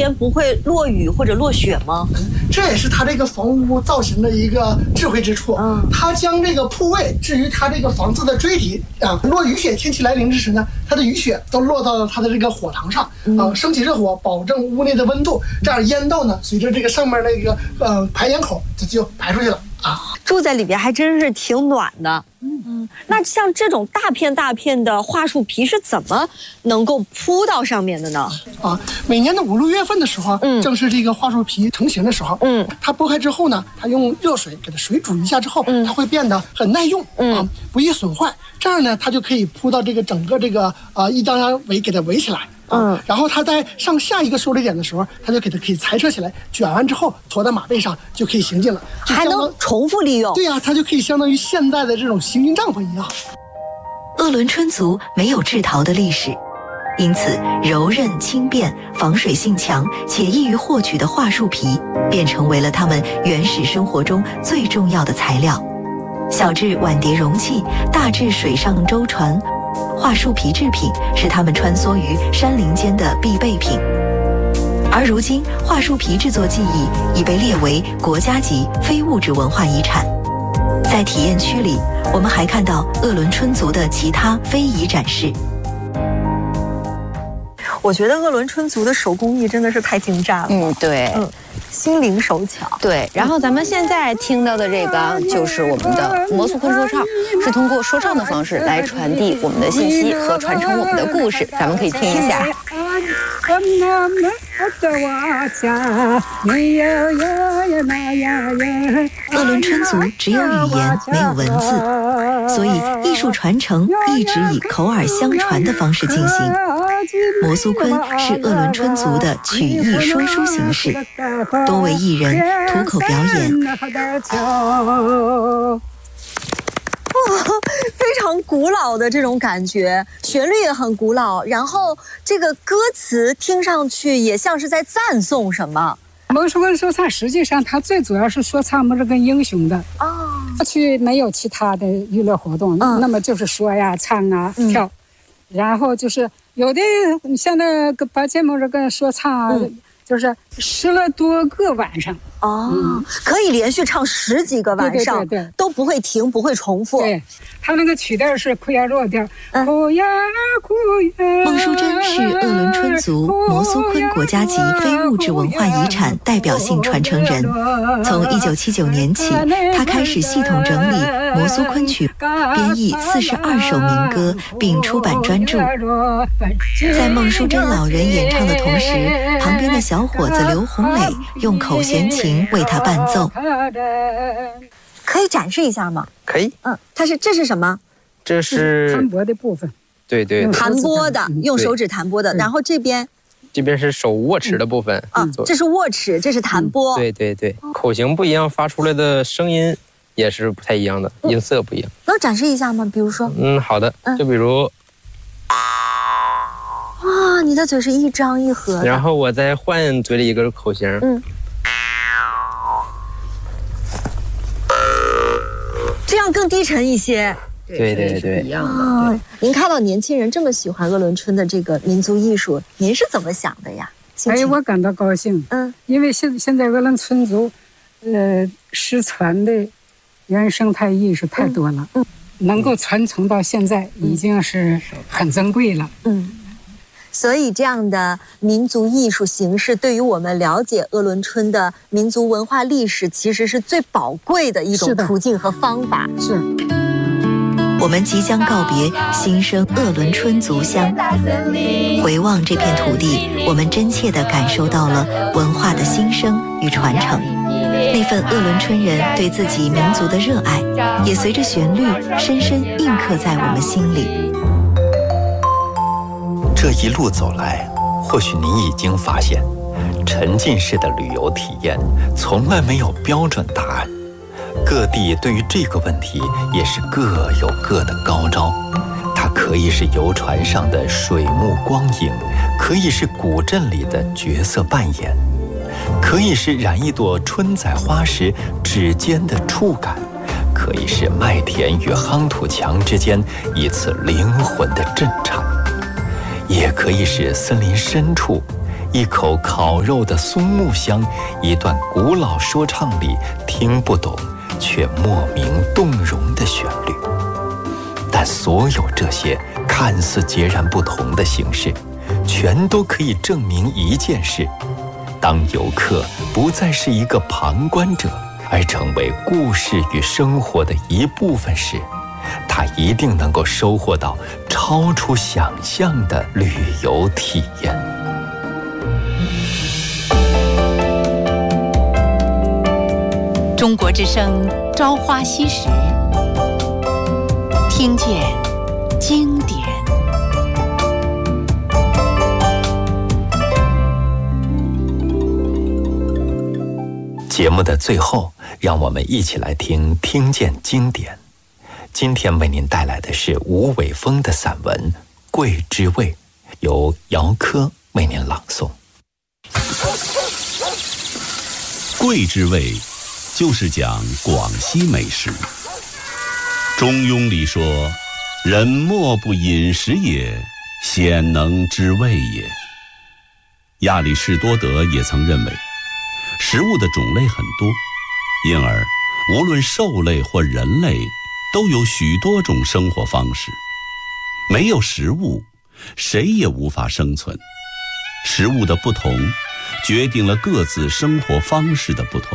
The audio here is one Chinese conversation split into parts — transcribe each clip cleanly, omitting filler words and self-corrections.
天不会落雨或者落雪吗？ 这也是它这个房屋造型的一个智慧之处。它将这个铺位置于它这个房子的锥体啊，落雨雪天气来临之时呢，它的雨雪都落到了它的这个火塘上啊，升起热火，保证屋内的温度，这样烟道呢随着这个上面那个排烟口就排出去了啊。 住在里边还真是挺暖的。那像这种大片大片的桦树皮是怎么能够铺到上面的呢？ 每年的5、6月份的时候，正是这个桦树皮成型的时候。它剥开之后呢，它用热水给它水煮一下之后，它会变得很耐用不易损坏。这样呢，它就可以铺到这个整个这个一张围给它围起来。然后它在上下一个受力点的时候，它就给它可以裁撤起来，卷完之后驮到马背上就可以行进了， 还能重复利用。 对呀，它就可以相当于现在的这种行军帐篷一样。 鄂伦春族没有制陶的历史，因此柔韧轻便、防水性强且易于获取的桦树皮，便成为了他们原始生活中最重要的材料。小至碗碟容器，大至水上舟船，桦树皮制品是他们穿梭于山林间的必备品。而如今，桦树皮制作技艺已被列为国家级非物质文化遗产。在体验区里，我们还看到鄂伦春族的其他非遗展示。 我觉得鄂伦春族的手工艺真的是太精湛了。 对， 心灵手巧。 对，然后咱们现在听到的这个就是我们的摩苏昆说唱，是通过说唱的方式来传递我们的信息和传承我们的故事，咱们可以听一下。 鄂伦春族只有语言没有文字，所以艺术传承一直以口耳相传的方式进行。摩苏昆是鄂伦春族的曲艺说书形式，多为艺人吐口表演。 非常古老的这种感觉，旋律也很古老，然后这个歌词听上去也像是在赞颂什么。 摩苏昆说唱实际上它最主要是说唱么这个英雄的过去没有其他的娱乐活动，那么就是说呀、唱啊、跳，然后就是有的像那个把节目这个说唱啊，就是10多个晚上。 可以连续唱10几个晚上，对，都不会停，不会重复。 对，他那个曲调是库亚弱调，库亚。 孟淑珍是鄂伦春族摩苏昆国家级非物质文化遗产代表性传承人。从1979年起，他开始系统整理摩苏昆曲，编译42首民歌，并出版专著。在孟淑珍老人演唱的同时，旁边的小伙子刘红磊用口弦琴为他伴奏。 可以展示一下吗？ 可以。 这是什么？ 这是弹拨的部分。 对， 弹拨的，用手指弹拨的。然后这边是手握持的部分。 这是握持，这是弹拨。 对，口型不一样，发出来的声音也是不太一样的，音色不一样。 能展示一下吗？比如说。 好的。就比如。 哇，你的嘴是一张一合的。 然后我再换嘴里一个口型。 这样更低沉一些。 对， 一样的。 您看到年轻人这么喜欢鄂伦春的这个民族艺术，您是怎么想的呀？ 我感到高兴。因为现在鄂伦春族，失传的原生态艺术太多了，能够传承到现在已经是很珍贵了。 所以这样的民族艺术形式对于我们了解鄂伦春的民族文化历史，其实是最宝贵的一种途径和方法。 是。 我们即将告别新生鄂伦春族乡，回望这片土地，我们真切地感受到了文化的新生与传承。那份鄂伦春人对自己民族的热爱，也随着旋律深深印刻在我们心里。 这一路走来，或许您已经发现，沉浸式的旅游体验从来没有标准答案。各地对于这个问题也是各有各的高招。它可以是游船上的水幕光影，可以是古镇里的角色扮演，可以是染一朵春仔花时指尖的触感，可以是麦田与夯土墙之间一次灵魂的震颤，也可以是森林深处一口烤肉的松木香，一段古老说唱里听不懂却莫名动容的旋律。但所有这些看似截然不同的形式，全都可以证明一件事：当游客不再是一个旁观者，而成为故事与生活的一部分时，他一定能够收获到超出想象的旅游体验。 中国之声《朝花夕拾》，听见经典。 节目的最后，让我们一起来听见经典。今天为您带来的是吴伟峰的散文《桂之味》，由姚科为您朗诵。 桂之味就是讲广西美食。中庸里说：“人莫不饮食也，鲜能知味也。”亚里士多德也曾认为，食物的种类很多，因而无论兽类或人类都有许多种生活方式。没有食物，谁也无法生存。食物的不同，决定了各自生活方式的不同。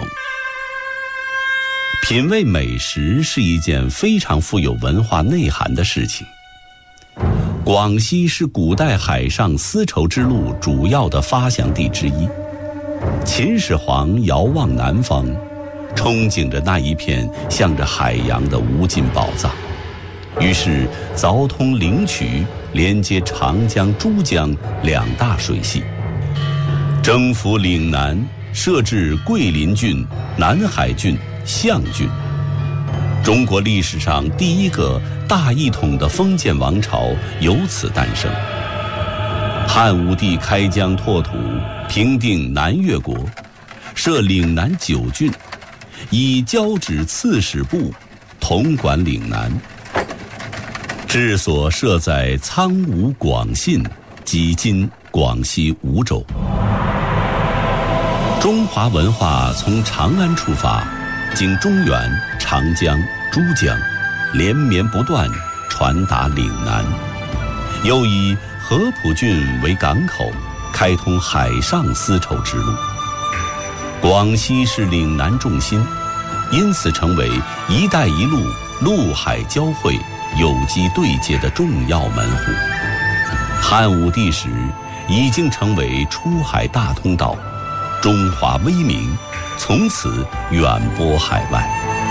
品味美食是一件非常富有文化内涵的事情。广西是古代海上丝绸之路主要的发祥地之一。秦始皇遥望南方，憧憬着那一片向着海洋的无尽宝藏，于是凿通灵渠，连接长江、珠江两大水系，征服岭南，设置桂林郡、南海郡、象郡。中国历史上第一个大一统的封建王朝由此诞生。汉武帝开疆拓土，平定南越国，设岭南9郡，以交趾刺史部统管岭南。治所设在苍梧广信，即今广西梧州。中华文化从长安出发，经中原、长江、珠江，连绵不断，传达岭南。又以合浦郡为港口，开通海上丝绸之路。广西是岭南重心，因此成为“一带一路”陆海交汇、有机对接的重要门户。汉武帝时已经成为出海大通道，中华威名从此远播海外。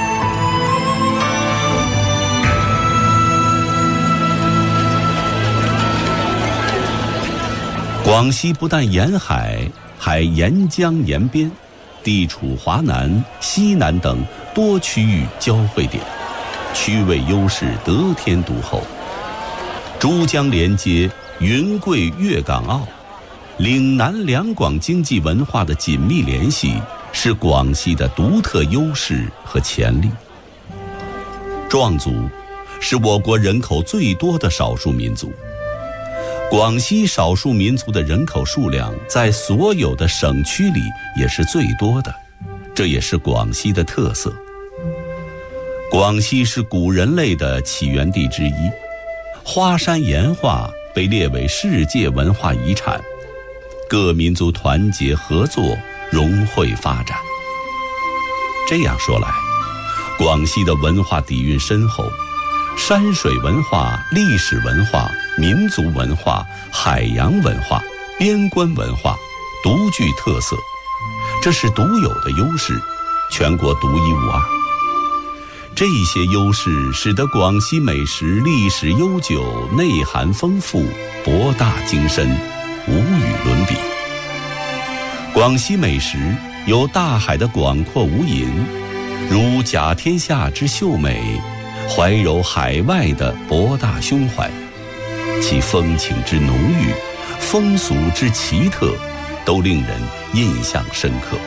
广西不但沿海，还沿江沿边，地处华南、西南等多区域交汇点，区位优势得天独厚。珠江连接云贵粤港澳，岭南两广经济文化的紧密联系是广西的独特优势和潜力。壮族是我国人口最多的少数民族。广西少数民族的人口数量在所有的省区里也是最多的，这也是广西的特色。广西是古人类的起源地之一，花山岩画被列为世界文化遗产，各民族团结合作，融汇发展。这样说来，广西的文化底蕴深厚，山水文化、历史文化、民族文化、海洋文化、边关文化独具特色，这是独有的优势，全国独一无二。这些优势使得广西美食历史悠久，内涵丰富，博大精深，无与伦比。广西美食有大海的广阔无垠，如甲天下之秀美，怀柔海外的博大胸怀，其风情之浓郁，风俗之奇特，都令人印象深刻。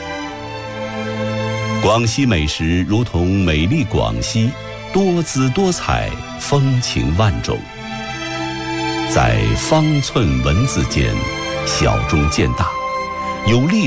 广西美食如同美丽广西，多姿多彩，风情万种。在方寸文字间，小中见大， 有历